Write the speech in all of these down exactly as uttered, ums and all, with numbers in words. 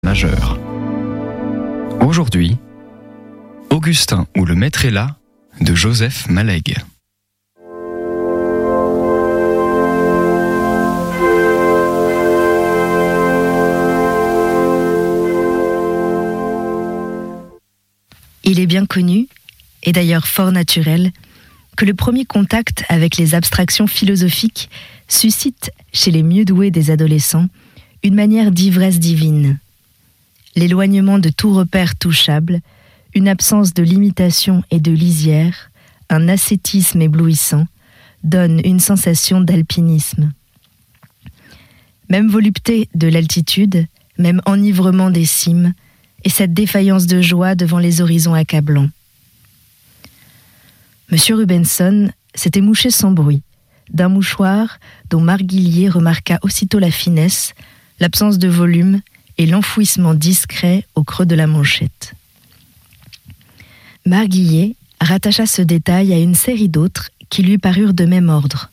majeur. Aujourd'hui, Augustin ou le maître est là de Joseph Malègue. Il est bien connu, et d'ailleurs fort naturel, que le premier contact avec les abstractions philosophiques suscite chez les mieux doués des adolescents une manière d'ivresse divine. L'éloignement de tout repère touchable, une absence de limitation et de lisière, un ascétisme éblouissant, donnent une sensation d'alpinisme. Même volupté de l'altitude, même enivrement des cimes, et cette défaillance de joie devant les horizons accablants. Monsieur Rubenson s'était mouché sans bruit, d'un mouchoir dont Marguillier remarqua aussitôt la finesse, l'absence de volume et l'enfouissement discret au creux de la manchette. Marguillier rattacha ce détail à une série d'autres qui lui parurent de même ordre.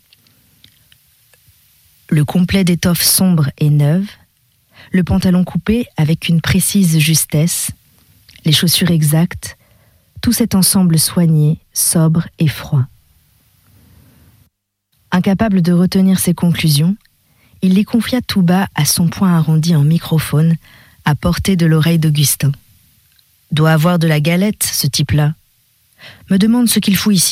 Le complet d'étoffe sombre et neuve, le pantalon coupé avec une précise justesse, les chaussures exactes, tout cet ensemble soigné, sobre et froid. Incapable de retenir ses conclusions, il les confia tout bas à son poing arrondi en microphone, à portée de l'oreille d'Augustin. « Doit avoir de la galette, ce type-là. Me demande ce qu'il fout ici. »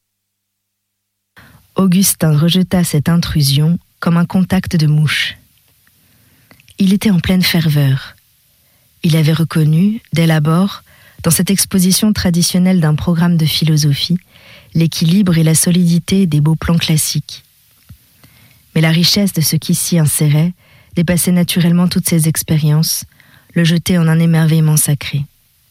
Augustin rejeta cette intrusion comme un contact de mouche. Il était en pleine ferveur. Il avait reconnu, dès l'abord, dans cette exposition traditionnelle d'un programme de philosophie, l'équilibre et la solidité des beaux plans classiques. Mais la richesse de ce qui s'y insérait dépassait naturellement toutes ses expériences, le jetait en un émerveillement sacré.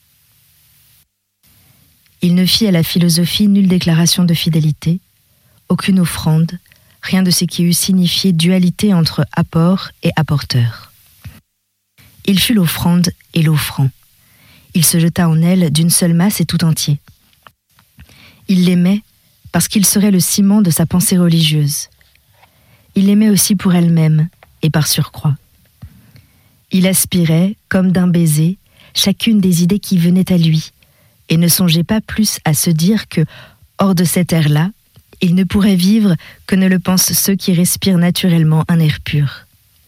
Il ne fit à la philosophie nulle déclaration de fidélité, aucune offrande, rien de ce qui eût signifié dualité entre apport et apporteur. Il fut l'offrande et l'offrant. Il se jeta en elle d'une seule masse et tout entier. Il l'aimait parce qu'il serait le ciment de sa pensée religieuse. Il l'aimait aussi pour elle-même et par surcroît. Il aspirait, comme d'un baiser, chacune des idées qui venaient à lui et ne songeait pas plus à se dire que, hors de cet air-là, il ne pourrait vivre que ne le pensent ceux qui respirent naturellement un air pur.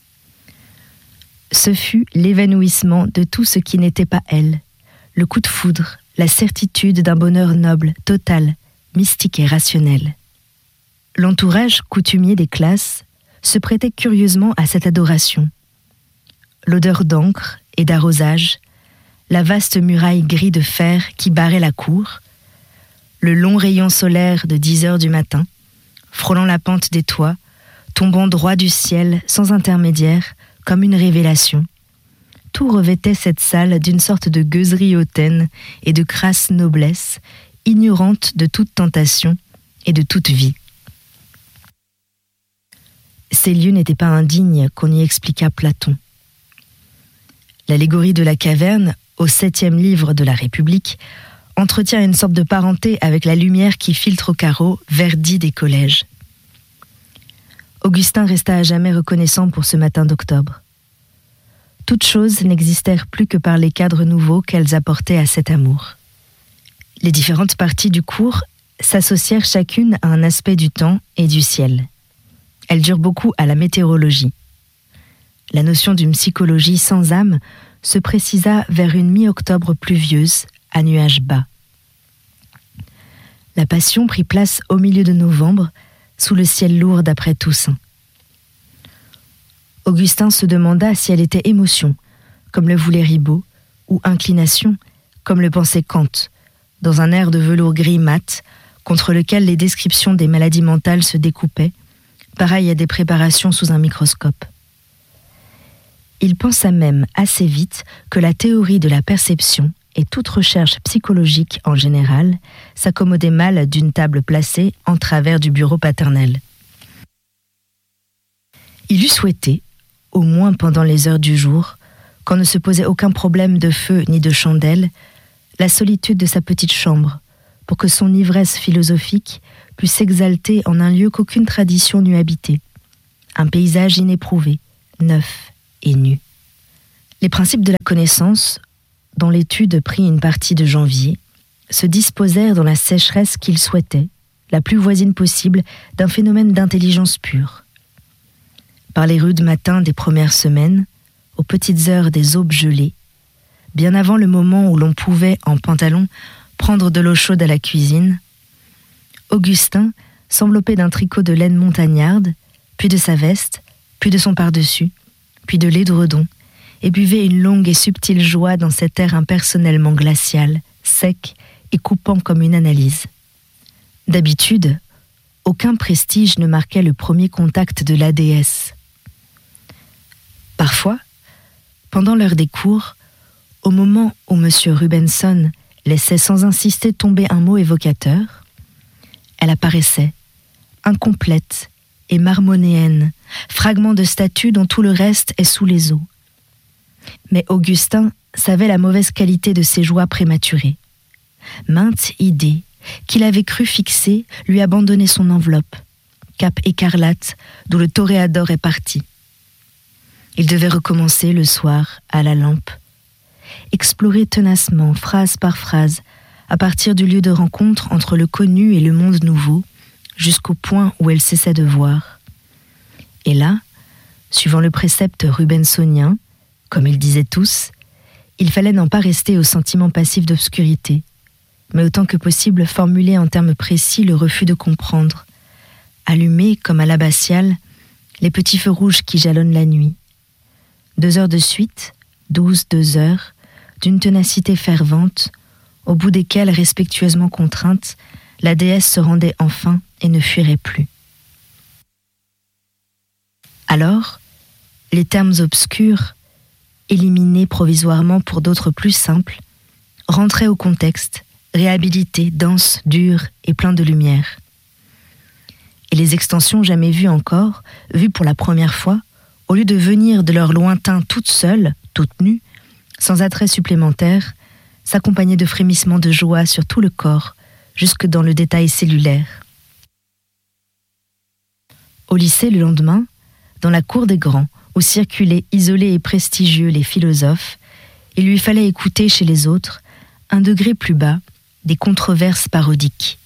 Ce fut l'évanouissement de tout ce qui n'était pas elle, le coup de foudre, la certitude d'un bonheur noble, total, mystique et rationnel. L'entourage coutumier des classes se prêtait curieusement à cette adoration. L'odeur d'encre et d'arrosage, la vaste muraille gris de fer qui barrait la cour, le long rayon solaire de dix heures du matin, frôlant la pente des toits, tombant droit du ciel sans intermédiaire, comme une révélation. Tout revêtait cette salle d'une sorte de gueuserie hautaine et de crasse noblesse, ignorante de toute tentation et de toute vie. Ces lieux n'étaient pas indignes qu'on y expliquât Platon. L'allégorie de la caverne, au septième livre de la République, entretient une sorte de parenté avec la lumière qui filtre au carreau, verdie des collèges. Augustin resta à jamais reconnaissant pour ce matin d'octobre. Toutes choses n'existèrent plus que par les cadres nouveaux qu'elles apportaient à cet amour. Les différentes parties du cours s'associèrent chacune à un aspect du temps et du ciel. Elles durent beaucoup à la météorologie. La notion d'une psychologie sans âme se précisa vers une mi-octobre pluvieuse, à nuages bas. La passion prit place au milieu de novembre, sous le ciel lourd d'après Toussaint. Augustin se demanda si elle était émotion, comme le voulait Ribot, ou inclination, comme le pensait Kant, dans un air de velours gris mat, contre lequel les descriptions des maladies mentales se découpaient, pareil à des préparations sous un microscope. Il pensa même assez vite que la théorie de la perception et toute recherche psychologique en général s'accommodaient mal d'une table placée en travers du bureau paternel. Il eût souhaité, au moins pendant les heures du jour, quand ne se posait aucun problème de feu ni de chandelle, la solitude de sa petite chambre, pour que son ivresse philosophique puisse s'exalter en un lieu qu'aucune tradition n'eût habité, un paysage inéprouvé, neuf et nu. Les principes de la connaissance, dont l'étude prit une partie de janvier, se disposèrent dans la sécheresse qu'il souhaitait, la plus voisine possible d'un phénomène d'intelligence pure. Par les rudes matins des premières semaines, aux petites heures des aubes gelées, bien avant le moment où l'on pouvait, en pantalon, prendre de l'eau chaude à la cuisine, Augustin s'enveloppait d'un tricot de laine montagnarde, puis de sa veste, puis de son pardessus, puis de l'édredon, et buvait une longue et subtile joie dans cet air impersonnellement glacial, sec et coupant comme une analyse. D'habitude, aucun prestige ne marquait le premier contact de la déesse. Parfois, pendant l'heure des cours, au moment où M. Rubenson laissait sans insister tomber un mot évocateur, elle apparaissait, incomplète et marmonéenne, fragment de statue dont tout le reste est sous les os. Mais Augustin savait la mauvaise qualité de ses joies prématurées. Mainte idée qu'il avait cru fixer lui abandonnait son enveloppe, cap écarlate d'où le toréador est parti. Il devait recommencer le soir à la lampe, explorer tenacement, phrase par phrase, à partir du lieu de rencontre entre le connu et le monde nouveau, jusqu'au point où elle cessait de voir. Et là, suivant le précepte rubensonien, comme ils disaient tous, il fallait n'en pas rester au sentiment passif d'obscurité, mais autant que possible formuler en termes précis le refus de comprendre, allumer, comme à l'abbatiale, les petits feux rouges qui jalonnent la nuit. Deux heures de suite, douze deux heures, d'une ténacité fervente, au bout desquelles, respectueusement contrainte, la déesse se rendait enfin et ne fuirait plus. Alors, les termes obscurs, éliminés provisoirement pour d'autres plus simples, rentraient au contexte, réhabilités, denses, durs et pleins de lumière. Et les extensions jamais vues encore, vues pour la première fois, au lieu de venir de leur lointain toutes seules, toutes nues, sans attrait supplémentaire, s'accompagnaient de frémissements de joie sur tout le corps, jusque dans le détail cellulaire. Au lycée, le lendemain, dans la cour des grands, où circulaient isolés et prestigieux les philosophes, il lui fallait écouter chez les autres, un degré plus bas, des controverses parodiques.